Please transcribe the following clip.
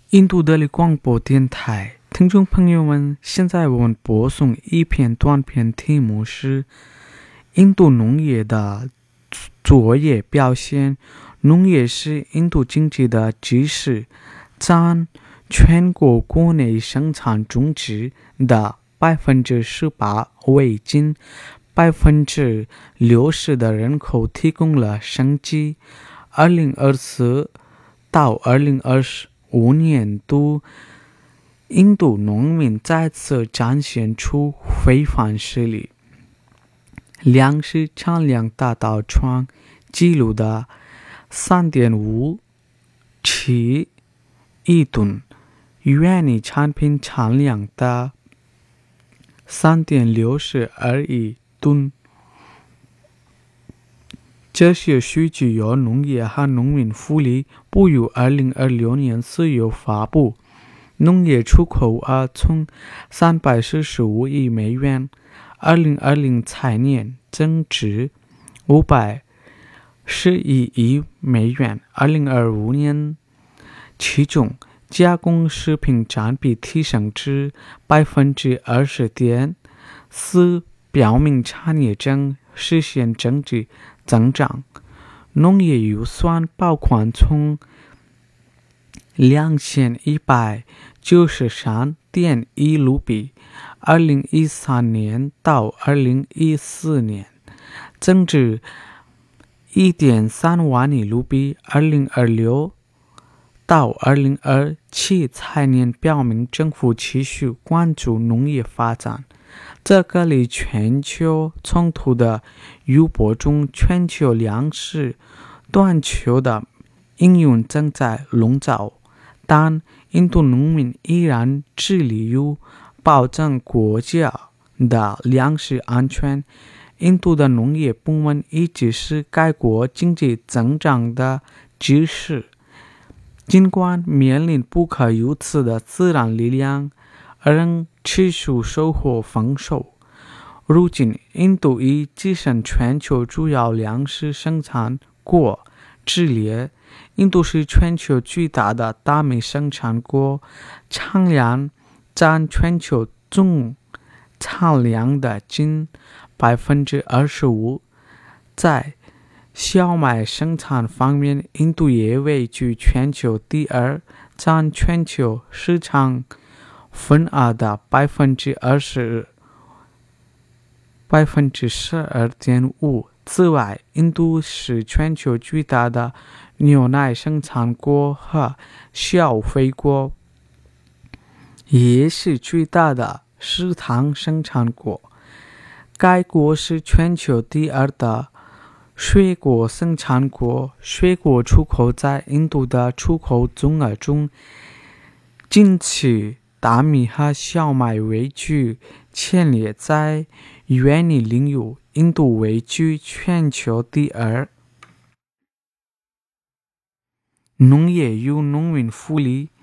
印度德里广播电台听众朋友们，现在我们播送一篇短片，题目是印度农业的作业表现。农业是印度经济的基石，占全国国内生产总值的18%，为近60%的人口提供了生计。2024到2025年度，印度农民再次展现出非凡实力，粮食产量达到创纪录的3.57亿吨，原拟产品产量的3.62亿吨。这些数据由农业和农民福利部于2026年4月发布。农业出口额从345亿美元，2020财年增至511亿美元，2025年，其中加工食品占比提升至20.4%，表明产业正实现经济增长。农业预算包括从2193.1亿卢比2013年到2014年，增至1.3万亿卢比2026到2027财年，表明政府持续关注农业发展。在隔离全球冲突的余波中，全球粮食短缺的应用正在笼罩，但印度农民依然致力于保证国家的粮食安全。印度的农业部门一直是该国经济增长的基石，尽管面临不可预测的自然力量，仍持续收获丰收。如今，印度已跻身全球主要粮食生产国之列。印度是全球最大的大米生产国，产量占全球总产量的近25%。在小麦生产方面，印度也位居全球第二，占全球市场份额的12.5%。此外，印度是全球最大的牛奶生产国和消费国，也是最大的食糖生产国。该国是全球第二的水果生产国，水果出口在印度的出口总额中，仅次大米和小麦位居前列。在园艺领域，印度位居全球第二。农业与农民福利